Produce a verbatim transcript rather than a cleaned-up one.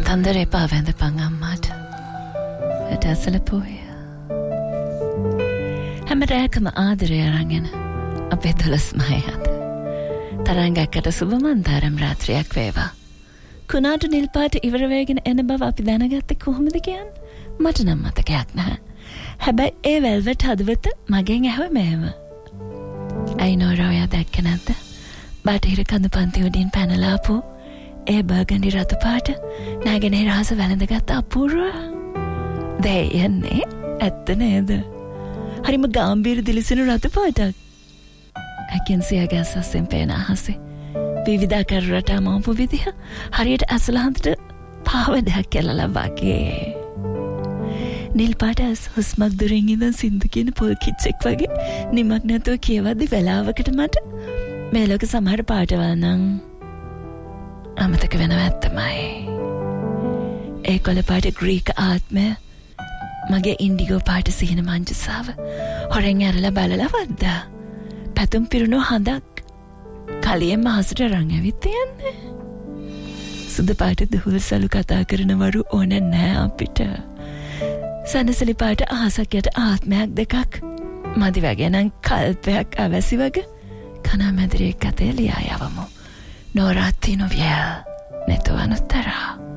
කතන්දරේ පාවැඳපන් අම්මාට. ඇටසල පොය. හැම රැකම ආදරය අරගෙන අපේ තුලස් මහයත්. තරංගයකට සුබ මන්දාරම් රාත්‍රියක් වේවා. කුණාටු නිල් පාට ඉවර වෙගෙන එන බව අපි දැනගත්තේ කොහොමද කියන්නේ? මට නම් මතකයක් නැහැ. හැබැයි ඒ වෙල්වෙට් හදවත මගෙන් ඇහුවේ මෙහෙම. අයි නෝරා ඔයා දැක්ක නැද්ද? බටහිර කඳු පන්ති උඩින් පැනලා ආපු ඒ බර්ගන්ඩි රතු පාට නැගෙනහිර රහස වැළඳගත් අපූර්ව දෙයන්නේ ඇත්ත නේද? හරිම ගාම්භීර දිලිසෙන රතු පාටක්. I can see a gas අස්සෙන් පේන අහසේ විවිධාකාර රටා මවපු විදිහ හරියට ඇසලහන්තට පාවදයක් කෙලලා වගේ. නිල් පාට ඇස් හුස්මක් දුරින් ඉඳන් සින්දු කියන පොල් කිච්චෙක් වගේ නිමක් නැතුව කියවද්දි වෙලාවකට මට මේ ලෝක සමහර පාටවල් නම් අමතක වෙනවා ඇත්තමයි. ඒ කොළ පාට ග්‍රීක ආත්මය මගේ ඉන්ඩිගෝ පාට සිහින මංජුසාව හොරෙන් ඇරලා බලලා වද්දා පැතුම් පිරුණු හඳක් කලියෙන් මහසට රං ඇවිත් යන්නේ. සුදු පාට දුහුල් සලු කතා කරනවරු ඕන නෑ අපිට. සනසලි පාට අහසක් යට ආත්මයක් දෙකක් මදි වගේ නම් කල්පයක් අවැසි වගේ කනා මැදිරියක් අතේ ලියා යවමු. නෝරාත්ති නොවිය නැතුව අනුත්තරා.